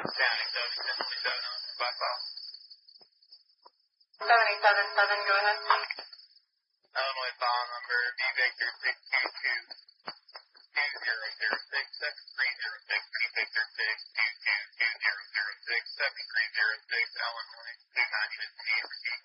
County 71027 on by file. 7877, go ahead. Illinois file number B Victor 622-2006-7306, B Victor 622-2006-7306, Illinois 2915 received.